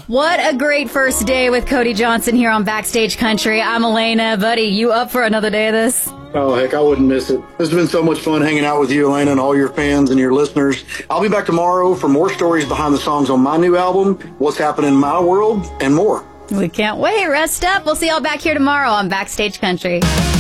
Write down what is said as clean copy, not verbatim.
What a great first day with Cody Johnson here on Backstage Country. I'm Elena. Buddy, you up for another day of this? Oh, heck, I wouldn't miss it. This has been so much fun hanging out with you, Elena, and all your fans and your listeners. I'll be back tomorrow for more stories behind the songs on my new album, what's happening in my world, and more. We can't wait. Rest up. We'll see y'all back here tomorrow on Backstage Country.